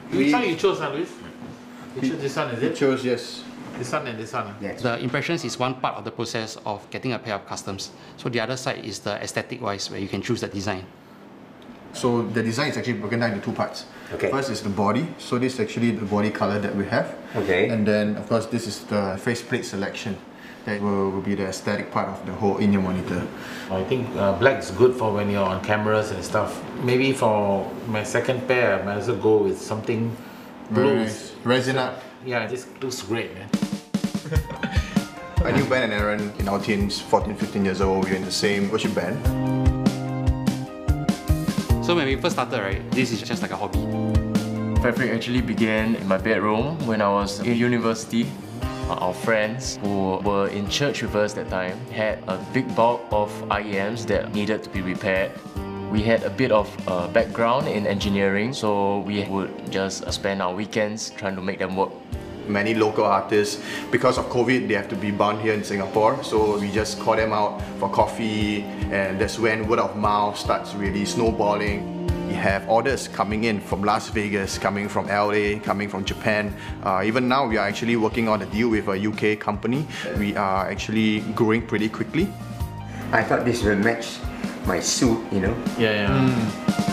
Which one you chose, Luis? You chose this one, is it? Chose, yes. This one and this one. Yes. The impressions is one part of the process of getting a pair of customs. So the other side is the aesthetic wise, where you can choose the design. So the design is actually broken down into two parts. Okay. First is the body. So this is actually the body color that we have. Okay. And then, of course, this is the faceplate selection. That will be the aesthetic part of the whole in-ear monitor. I think black is good for when you're on cameras and stuff. Maybe for my second pair, I might as well go with something blue. Resina. Yeah, this looks great, man. I knew Ben and Aaron in our teens, 14, 15 years old. We were in the same worship band. So when we first started, right, this is just like a hobby. Fabric actually began in my bedroom when I was in university. Our friends who were in church with us that time had a big bulk of IEMs that needed to be repaired. We had a bit of background in engineering, so we would just spend our weekends trying to make them work. Many local artists, because of COVID, they have to be bound here in Singapore, so we just call them out for coffee, and that's when word of mouth starts really snowballing. We have orders coming in from Las Vegas, coming from LA, coming from Japan. Even now, we are actually working on a deal with a UK company. We are actually growing pretty quickly. I thought this will match my suit, you know. Yeah.